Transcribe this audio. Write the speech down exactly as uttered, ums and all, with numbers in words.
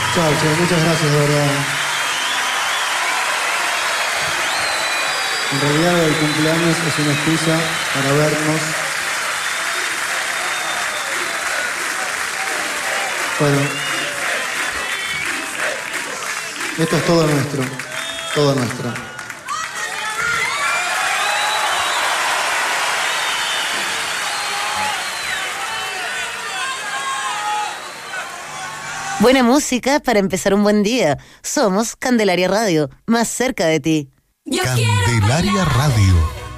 Chao, che, muchas gracias, de verdad. En realidad el cumpleaños es una excusa para vernos. Bueno, esto es todo nuestro, todo nuestro. Buena música para empezar un buen día. Somos Candelaria Radio, más cerca de ti. Candelaria Radio.